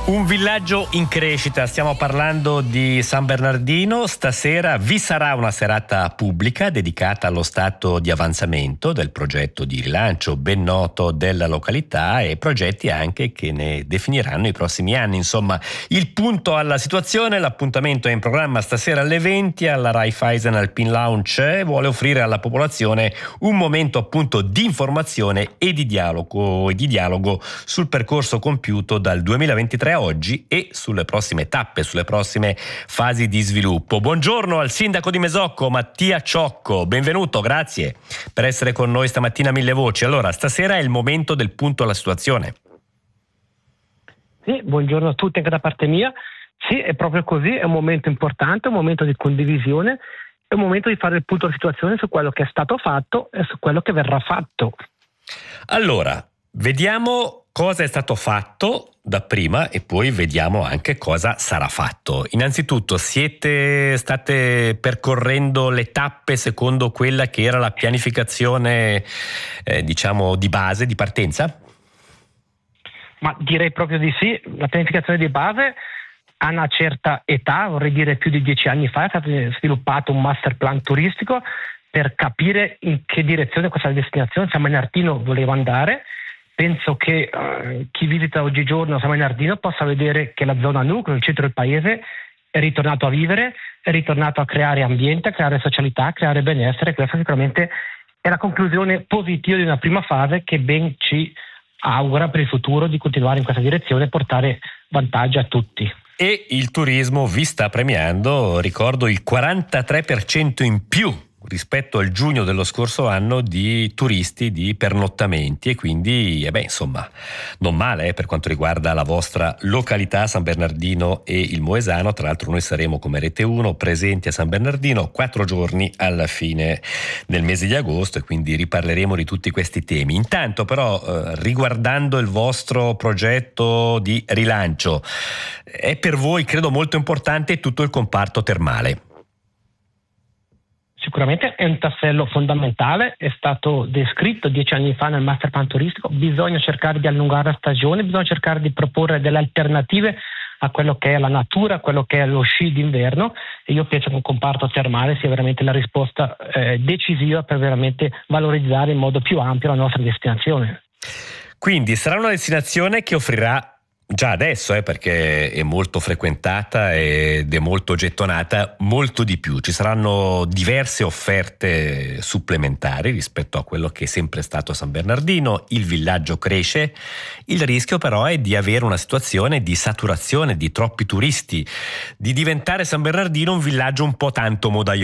Un villaggio in crescita, stiamo parlando di San Bernardino. Stasera vi sarà una serata pubblica dedicata allo stato di avanzamento del progetto di rilancio ben noto della località e progetti anche che ne definiranno i prossimi anni. Insomma, il punto alla situazione, l'appuntamento è in programma stasera alle 20 alla Raiffeisen Alpine Lounge e vuole offrire alla popolazione un momento appunto di informazione e di dialogo sul percorso compiuto dal 2023 a oggi e sulle prossime tappe, sulle prossime fasi di sviluppo. Buongiorno al sindaco di Mesocco, Mattia Ciocco, benvenuto, grazie per essere con noi stamattina a Mille Voci. Allora, stasera è il momento del punto alla situazione. Sì, buongiorno a tutti anche da parte mia. Sì, è proprio così, è un momento importante, un momento di condivisione, è un momento di fare il punto alla situazione su quello che è stato fatto e su quello che verrà fatto. Allora, vediamo cosa è stato fatto dapprima e poi vediamo anche cosa sarà fatto. Innanzitutto, state percorrendo le tappe secondo quella che era la pianificazione, diciamo, di base, di partenza? Ma direi proprio di sì. La pianificazione di base ha una certa età, vorrei dire più di 10 anni fa, è stato sviluppato un master plan turistico per capire in che direzione questa destinazione San Bernardino voleva andare. Penso che chi visita oggigiorno San Bernardino possa vedere che la zona nucleo, il centro del paese, è ritornato a vivere, è ritornato a creare ambiente, a creare socialità, a creare benessere. Questa sicuramente è la conclusione positiva di una prima fase che ben ci augura per il futuro di continuare in questa direzione e portare vantaggio a tutti. E il turismo vi sta premiando, ricordo, il 43% in più rispetto al giugno dello scorso anno di turisti, di pernottamenti, e quindi insomma non male per quanto riguarda la vostra località San Bernardino e il Moesano. Tra l'altro noi saremo come Rete 1 presenti a San Bernardino 4 giorni alla fine del mese di agosto e quindi riparleremo di tutti questi temi. Intanto però riguardando il vostro progetto di rilancio, è per voi credo molto importante tutto il comparto termale. Sicuramente è un tassello fondamentale, è stato descritto 10 anni fa nel master plan turistico. Bisogna cercare di allungare la stagione, bisogna cercare di proporre delle alternative a quello che è la natura, a quello che è lo sci d'inverno, e io penso che un comparto termale sia veramente la risposta decisiva per veramente valorizzare in modo più ampio la nostra destinazione. Quindi sarà una destinazione che offrirà già adesso, perché è molto frequentata ed è molto gettonata, molto di più. Ci saranno diverse offerte supplementari rispetto a quello che è sempre stato San Bernardino. Il villaggio cresce, il rischio però è di avere una situazione di saturazione, di troppi turisti, di diventare San Bernardino un villaggio un po' tanto